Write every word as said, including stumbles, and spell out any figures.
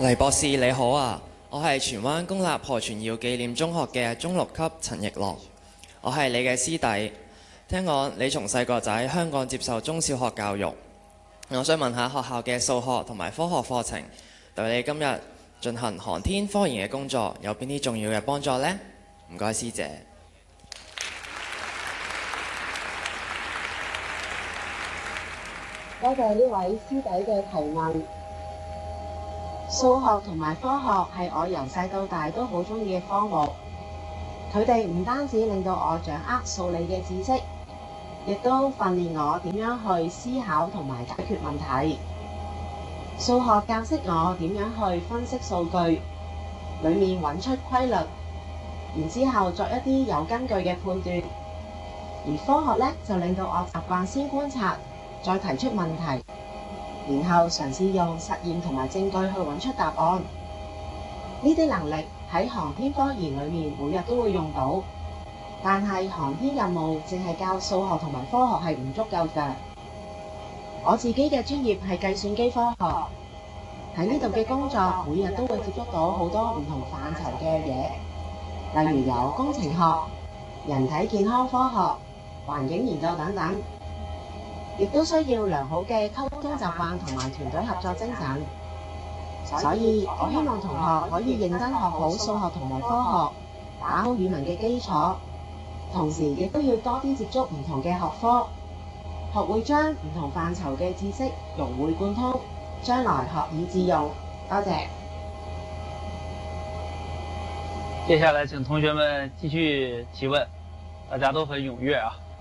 黎博士你好啊，我係荃灣公立何傳耀紀念中學嘅中六級陳奕樂，我係你嘅師弟。聽講你從細個就喺香港接受中小學教育，我想問下學校嘅數學同埋科學課程對你今日進行航天科研嘅工作有邊啲重要嘅幫助呢？唔該師姐。 多謝呢位師弟嘅提問。數學同埋科學係我由細到大都好鍾意嘅科目，佢哋唔單止令到我掌握數理嘅知識，亦都訓練我點樣去思考同埋解決問題。數學教識我點樣去分析數據，裡面揾出規律，然之後作一啲有根據嘅判斷。而科學呢，就令到我習慣先觀察，再提出問題，然後嘗試用實驗同埋證據去揾出答案。呢啲能力喺航天科研裏面每日都會用到，但係航天任務淨係教數學同埋科學係唔足夠㗎。我自己嘅專業係計算機科學，喺呢度嘅工作每日都會接觸到好多唔同範疇嘅嘢，例如有工程學、人體健康科學、環境研究等等。亦都需要良好嘅溝通習慣同埋團隊合作精神，所以我希望同學可以認真學好數學同埋科學，打好語文嘅基礎，同時亦都要多啲接觸唔同嘅學科，學會將唔同範疇嘅知識融會貫通，將來學以致用。多謝。 接下來請同學們繼續提問，大家都很踴躍啊。